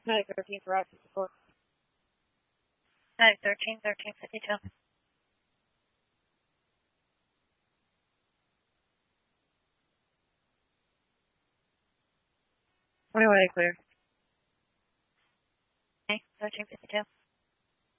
Medic 13 for active support. Medic 13, 1352. Anyway, clear. Okay, 1352.